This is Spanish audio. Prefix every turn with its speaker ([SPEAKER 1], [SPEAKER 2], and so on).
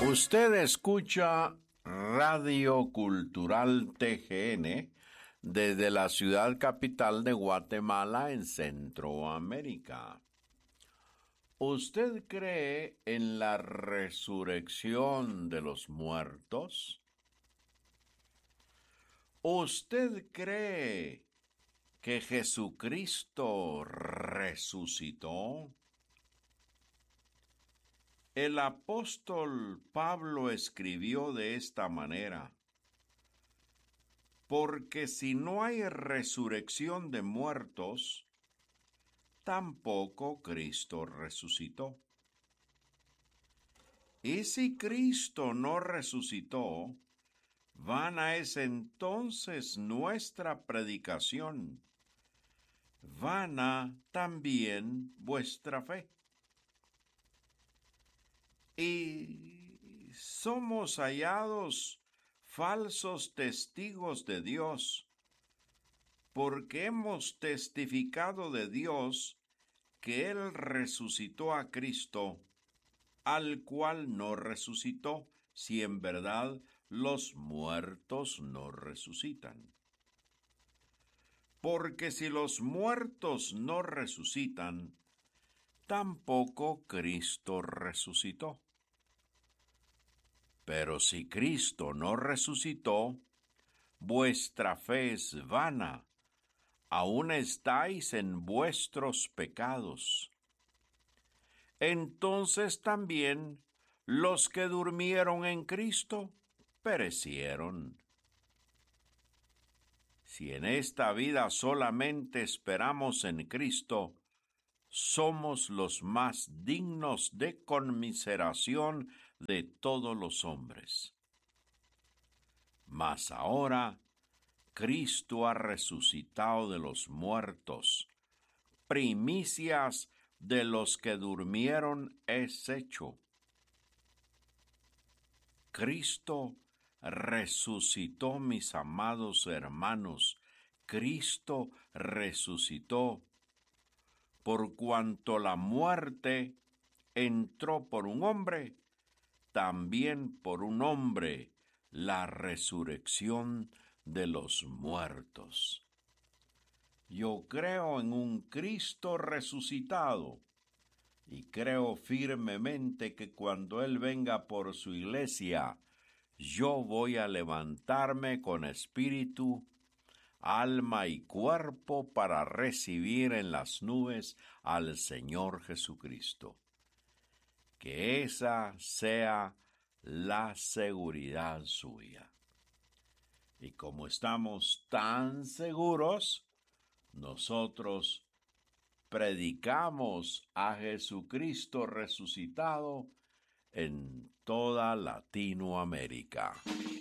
[SPEAKER 1] Usted escucha Radio Cultural TGN desde la ciudad capital de Guatemala en Centroamérica. ¿Usted cree en la resurrección de los muertos? ¿Usted cree que Jesucristo resucitó? El apóstol Pablo escribió de esta manera: porque si no hay resurrección de muertos, tampoco Cristo resucitó. Y si Cristo no resucitó, vana es entonces nuestra predicación, vana también vuestra fe. Y somos hallados falsos testigos de Dios, porque hemos testificado de Dios que Él resucitó a Cristo, al cual no resucitó, si en verdad los muertos no resucitan. Porque si los muertos no resucitan, tampoco Cristo resucitó. Pero si Cristo no resucitó, vuestra fe es vana, aún estáis en vuestros pecados. Entonces también los que durmieron en Cristo perecieron. Si en esta vida solamente esperamos en Cristo, somos los más dignos de conmiseración de todos los hombres. Mas ahora Cristo ha resucitado de los muertos, primicias de los que durmieron es hecho. Cristo resucitó, mis amados hermanos, Cristo resucitó, por cuanto la muerte entró por un hombre, también por un hombre la resurrección de los muertos. Yo creo en un Cristo resucitado y creo firmemente que cuando Él venga por su iglesia, yo voy a levantarme con espíritu, alma y cuerpo para recibir en las nubes al Señor Jesucristo. Que esa sea la seguridad suya. Y como estamos tan seguros, nosotros predicamos a Jesucristo resucitado en toda Latinoamérica.